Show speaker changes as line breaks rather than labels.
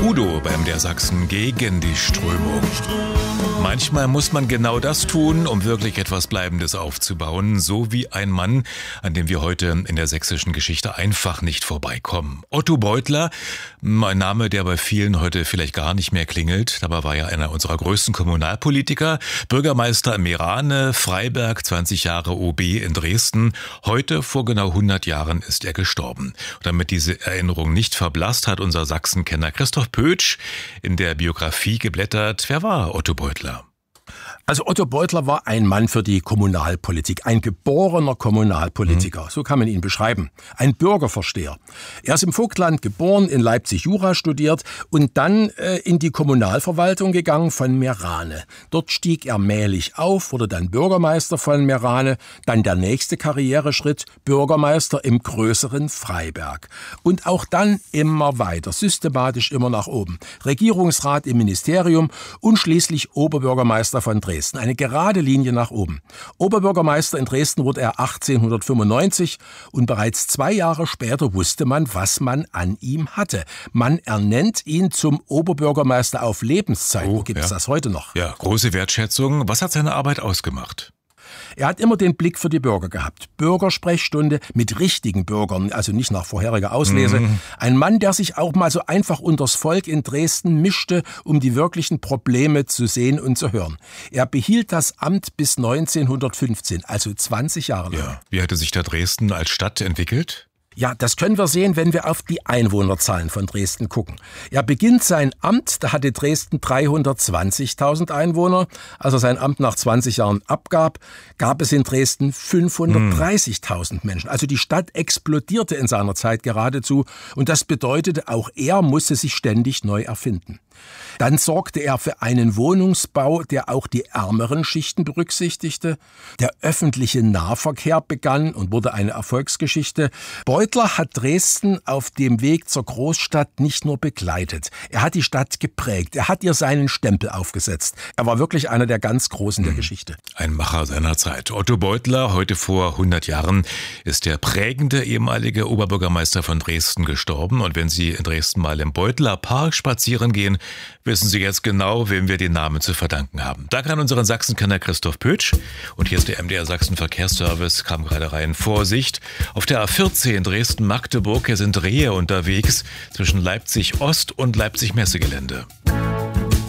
Udo beim der Sachsen gegen die Strömung. Manchmal muss man genau das tun, um wirklich etwas Bleibendes aufzubauen, so wie ein Mann, an dem wir heute in der sächsischen Geschichte einfach nicht vorbeikommen. Otto Beutler, ein Name, der bei vielen heute vielleicht gar nicht mehr klingelt. Dabei war er einer unserer größten Kommunalpolitiker, Bürgermeister in Meerane, Freiberg, 20 Jahre OB in Dresden. Heute, vor genau 100 Jahren, ist er gestorben. Und damit diese Erinnerung nicht verblasst, hat unser Sachsenkenner Christoph Pötsch in der Biografie geblättert. Wer war Otto Beutler?
Also Otto Beutler war ein Mann für die Kommunalpolitik, ein geborener Kommunalpolitiker, so kann man ihn beschreiben, ein Bürgerversteher. Er ist im Vogtland geboren, in Leipzig Jura studiert und dann in die Kommunalverwaltung gegangen von Meerane. Dort stieg er mählich auf, wurde dann Bürgermeister von Meerane, dann der nächste Karriereschritt, Bürgermeister im größeren Freiberg. Und auch dann immer weiter, systematisch immer nach oben. Regierungsrat im Ministerium und schließlich Oberbürgermeister von Dresden. Eine gerade Linie nach oben. Oberbürgermeister in Dresden wurde er 1895 und bereits 2 Jahre später wusste man, was man an ihm hatte. Man ernennt ihn zum Oberbürgermeister auf Lebenszeit. Wo gibt es das heute noch?
Ja, große Wertschätzung. Was hat seine Arbeit ausgemacht?
Er hat immer den Blick für die Bürger gehabt. Bürgersprechstunde mit richtigen Bürgern, also nicht nach vorheriger Auslese. Ein Mann, der sich auch mal so einfach unters Volk in Dresden mischte, um die wirklichen Probleme zu sehen und zu hören. Er behielt das Amt bis 1915, also 20 Jahre lang.
Ja. Wie hatte sich da Dresden als Stadt entwickelt?
Ja, das können wir sehen, wenn wir auf die Einwohnerzahlen von Dresden gucken. Er beginnt sein Amt, da hatte Dresden 320.000 Einwohner. Als er sein Amt nach 20 Jahren abgab, gab es in Dresden 530.000 Menschen. Also die Stadt explodierte in seiner Zeit geradezu und das bedeutete, auch er musste sich ständig neu erfinden. Dann sorgte er für einen Wohnungsbau, der auch die ärmeren Schichten berücksichtigte. Der öffentliche Nahverkehr begann und wurde eine Erfolgsgeschichte. Beutler hat Dresden auf dem Weg zur Großstadt nicht nur begleitet. Er hat die Stadt geprägt. Er hat ihr seinen Stempel aufgesetzt. Er war wirklich einer der ganz Großen der Geschichte.
Ein Macher seiner Zeit. Otto Beutler, heute vor 100 Jahren, ist der prägende ehemalige Oberbürgermeister von Dresden gestorben. Und wenn Sie in Dresden mal im Beutler Park spazieren gehen, wissen Sie jetzt genau, wem wir den Namen zu verdanken haben. Danke an unseren Sachsenkenner Christoph Pötsch. Und hier ist der MDR Sachsen Verkehrsservice, kam gerade rein. Vorsicht, auf der A14 Dresden-Magdeburg, hier sind Rehe unterwegs zwischen Leipzig-Ost und Leipzig-Messegelände.